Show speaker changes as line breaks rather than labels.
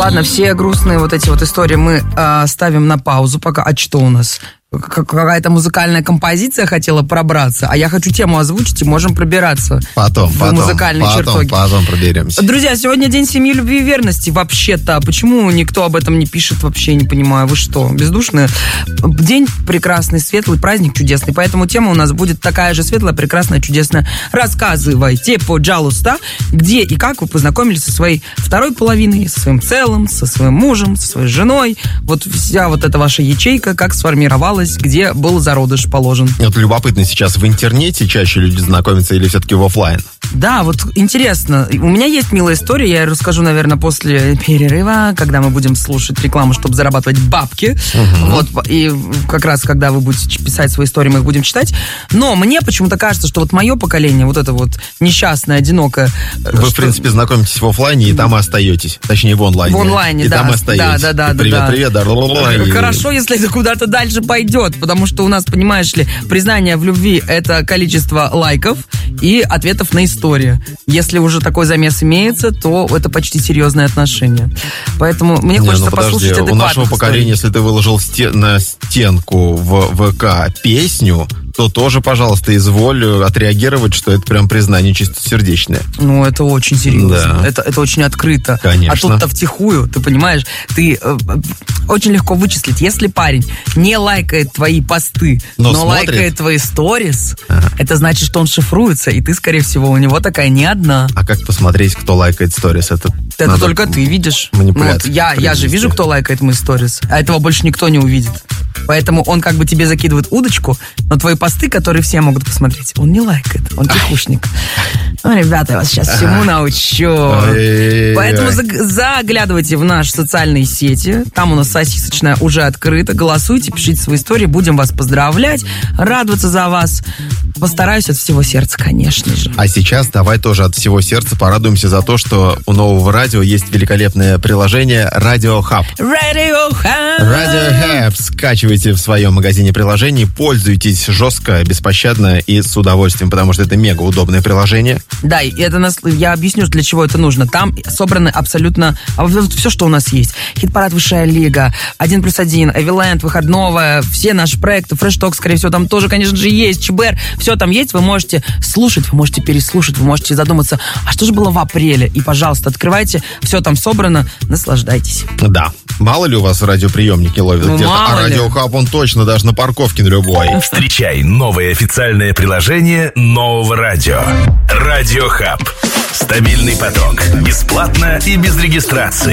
Ладно, все грустные вот эти вот истории мы ставим на паузу пока. А что у нас? Какая-то музыкальная композиция хотела пробраться, а я хочу тему озвучить, и можем пробираться в музыкальные чертоги.
Потом проберемся.
Друзья, сегодня день семьи, любви и верности. Вообще-то, почему никто об этом не пишет, вообще не понимаю. Вы что, бездушные? День прекрасный, светлый, праздник чудесный. Поэтому тема у нас будет такая же светлая, прекрасная, чудесная. Рассказывайте, пожалуйста, где и как вы познакомились со своей второй половиной, со своим целым, со своим мужем, со своей женой. Вот вся вот эта ваша ячейка, как сформировалась, где был зародыш положен.
Вот любопытно, сейчас в интернете чаще люди знакомятся или все-таки в офлайн?
Да, вот интересно. У меня есть милая история, я ее расскажу, наверное, после перерыва, когда мы будем слушать рекламу, чтобы зарабатывать бабки. Вот, и как раз, когда вы будете писать свои истории, мы их будем читать. Но мне почему-то кажется, что вот мое поколение, вот это вот несчастное, одинокое...
Вы, в принципе, знакомитесь в офлайне, и там и остаетесь. Точнее, в онлайне.
В онлайне,
и
да.
там и остаетесь.
Да.
Привет,
Хорошо, если это куда-то дальше пойдет, потому что у нас, понимаешь ли, признание в любви — это количество лайков и ответов на историю. Если уже такой замес имеется, то это почти серьезные отношения. Поэтому мне хочется послушать адекватных
у нашего поколения, если ты выложил на стенку в ВК песню, то тоже, пожалуйста, изволь отреагировать, что это прям признание чистосердечное.
Ну, это очень серьезно.
Да.
Это очень открыто.
Конечно.
А тут-то втихую, ты понимаешь, ты очень легко вычислить. Если парень не лайкает твои посты, но лайкает твои сторис, это значит, что он шифруется, и ты, скорее всего, у него такая не одна.
А как посмотреть, кто лайкает сторис? Это
только ты видишь.
Манипуляция.
Вот я же вижу, кто лайкает мои сторис, а этого больше никто не увидит. Поэтому он как бы тебе закидывает удочку, но твои посты, которые все могут посмотреть, он не лайкает, он тихушник. Ну, ребята, я вас сейчас всему научу. Поэтому заглядывайте в наши социальные сети. Там у нас сосисочная уже открыта. Голосуйте, пишите свои истории. Будем вас поздравлять, радоваться за вас. Постараюсь от всего сердца, конечно же.
А сейчас давай тоже от всего сердца порадуемся за то, что у нового радио есть великолепное приложение Radio Hub.
Radio
Hub. Скачивайте в своем магазине приложений, пользуйтесь жестко, беспощадно и с удовольствием, потому что это мега удобное приложение.
Да, и это я объясню, для чего это нужно. Там собраны абсолютно все, что у нас есть. Хит-парад «Высшая лига», 1+1, Эвиленд, Выходного, все наши проекты, Фрешток, скорее всего, там тоже, конечно же, есть, ЧБР, все там есть, вы можете слушать, вы можете переслушать, вы можете задуматься, а что же было в апреле? И, пожалуйста, открывайте, все там собрано, наслаждайтесь.
Да. Мало ли у вас радиоприемники ловят где-то, а Radio Hub он точно даже на парковке на любой.
Встречай новое официальное приложение нового радио. Radio Hub. Стабильный поток. Бесплатно и без регистрации.